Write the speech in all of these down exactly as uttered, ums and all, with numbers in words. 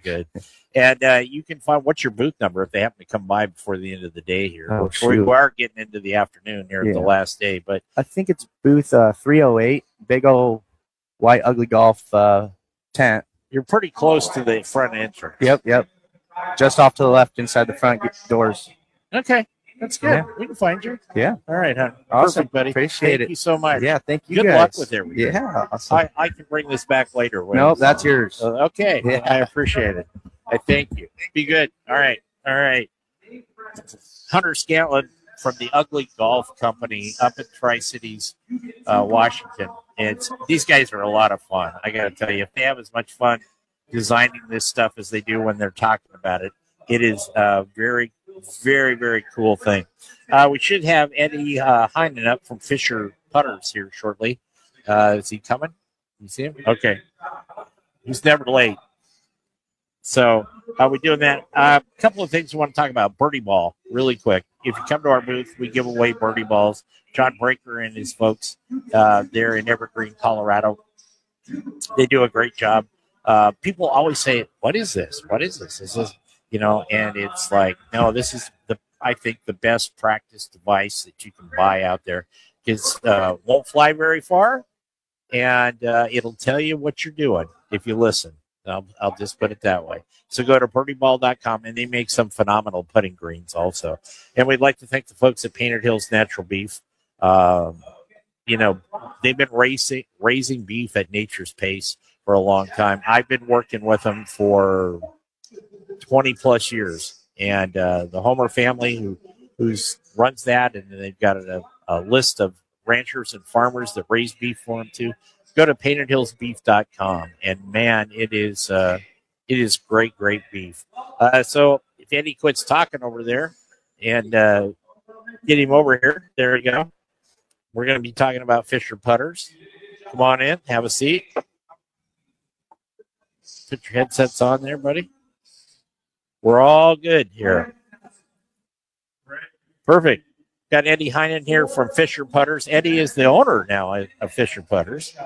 good. And uh, you can find, what's your booth number if they happen to come by before the end of the day here? Oh, we, shoot. we are getting into the afternoon here, Yeah. the last day. But I think it's booth uh, three oh eight, big old white ugly golf uh, tent. You're pretty close to the front entrance. Yep, yep. Just off to the left inside the front doors. Okay. That's good. Yeah. We can find you. Yeah. All right, huh? Awesome. Perfect, buddy. Appreciate thank it. you so much. Yeah, thank you Good guys. luck with everything. Yeah, awesome. I, I can bring this back later. No, nope, that's yours. Uh, okay. Yeah. I appreciate it. I thank you. Be good. All right. All right. Hunter Scantlin from the Ugly Golf Company up in Tri-Cities, uh, Washington. It's, these guys are a lot of fun. I got to tell you, if they have as much fun designing this stuff as they do when they're talking about it, it is a very, very, very cool thing. Uh, we should have Eddie uh, Heinen up from Fisher Putters here shortly. Uh, is he coming? You see him? Okay. He's never late. So uh, we're doing that. A uh, couple of things we want to talk about. Birdie Ball, really quick. If you come to our booth, we give away birdie balls. John Breaker and his folks uh, there in Evergreen, Colorado, they do a great job. Uh, people always say, what is this? What is this? Is this, you know, and it's like, no, this is the, I think, the best practice device that you can buy out there. It uh, won't fly very far, and uh, it'll tell you what you're doing if you listen. I'll, I'll just put it that way. So go to birdie ball dot com, and they make some phenomenal putting greens also. And we'd like to thank the folks at Painted Hills Natural Beef. Um, you know, they've been raising, raising beef at nature's pace for a long time. I've been working with them for twenty plus years, and uh, the Homer family who who's runs that, and they've got a, a list of ranchers and farmers that raise beef for them too. Go to painted hills beef dot com, and man, it is uh, it is great, great beef. Uh, so if Eddie quits talking over there, and uh, get him over here, there you go. We're going to be talking about Fisher Putters. Come on in, have a seat. Put your headsets on there, buddy. We're all good here. Perfect. Got Eddie Heinen here from Fisher Putters. Eddie is the owner now of Fisher Putters.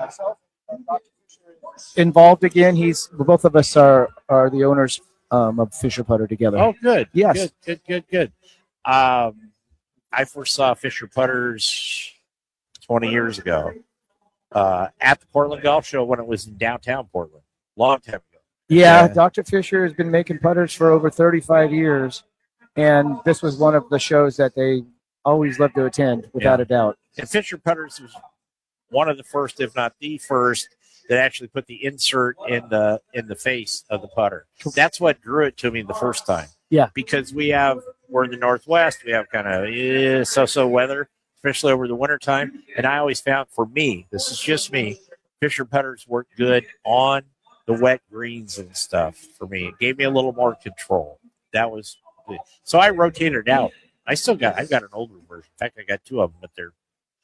Involved again. He's both of us are are the owners um, of Fisher Putter together. Oh, good. Yes. Good, good, good, good. Um, I first saw Fisher Putters twenty years ago uh, at the Portland Golf Show when it was in downtown Portland. Long time ago. Yeah, Yeah. Doctor Fisher has been making putters for over thirty-five years, and this was one of the shows that they always love to attend, without Yeah. a doubt. And Fisher Putters was one of the first, if not the first, that actually put the insert in the in the face of the putter. That's what drew it to me the first time. Yeah. Because we have, we're in the Northwest, we have kind of eh, so-so weather, especially over the wintertime. And I always found, for me, this is just me, Fisher Putters work good on the wet greens and stuff for me. It gave me a little more control. That was good. So I rotated out. I still got, I've got an older version. In fact, I got two of them, but they're,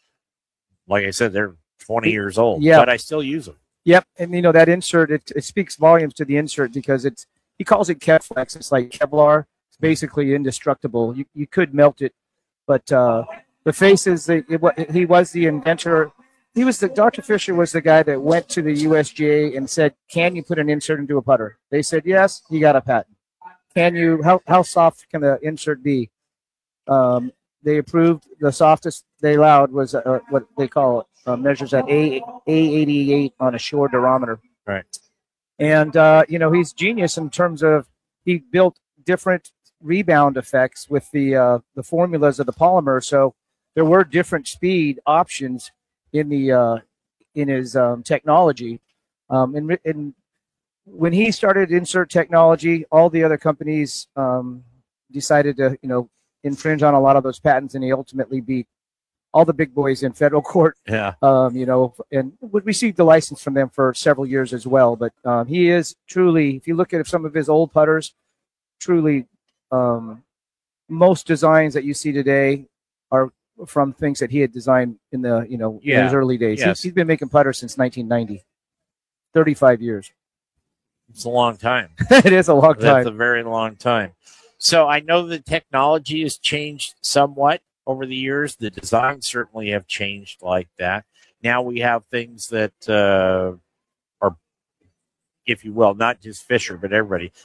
like I said, they're twenty years old. Yeah. But I still use them. Yep, and you know that insert, it, it speaks volumes to the insert because it's, he calls it Kevflex. It's like Kevlar. It's basically indestructible. You you could melt it, but uh, the face is the, it, wa- he was the inventor. He was the Doctor Fisher was the guy that went to the U S G A and said, "Can you put an insert into a putter?" They said, "Yes." He got a patent. Can you? How how soft can the insert be? Um, they approved the softest they allowed was uh, what they call it, uh, measures at A A eighty-eight on a shore durometer. Right. And uh, you know, he's genius in terms of he built different rebound effects with the uh, the formulas of the polymer. So there were different speed options in the uh, in his um, technology. Um, and, and when he started insert technology, all the other companies um, decided to you know infringe on a lot of those patents, and he ultimately beat all the big boys in federal court. Yeah. Um, you know, and would receive the license from them for several years as well. But um, he is truly, if you look at some of his old putters, truly um, most designs that you see today are from things that he had designed in the, you know, in Yeah. his early days. Yes. He's, he's been making putters since nineteen ninety, thirty-five years. It's a long time. It is a long time. That's a very long time. So I know the technology has changed somewhat over the years. The designs certainly have changed like that. Now we have things that uh, are, if you will, not just Fisher, but everybody.